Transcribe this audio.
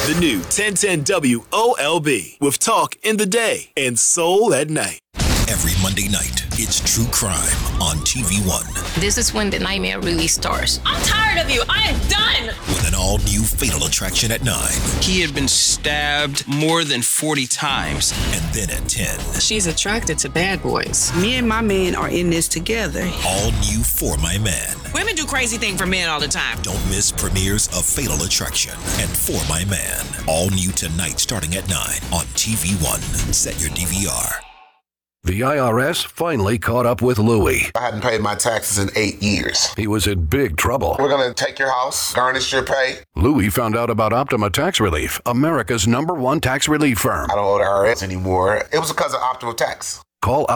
The new 1010 WOLB with talk in the day and soul at night. Every Monday night, it's True Crime on TV1. This is when the nightmare really starts. I'm tired of you. I am done. With an all-new Fatal Attraction at 9. He had been stabbed more than 40 times. And then at 10. She's attracted to bad boys. Me and my man are in this together. All new For My Man. Women do crazy things for men all the time. Don't miss premieres of Fatal Attraction and For My Man. All new tonight starting at 9 on TV1. Set your DVR. The IRS finally caught up with Louie. I hadn't paid my taxes in 8 years. He was in big trouble. We're going to take your house, garnish your pay. Louie found out about Optima Tax Relief, America's #1 tax relief firm. I don't owe the IRS anymore. It was because of Optima Tax. Call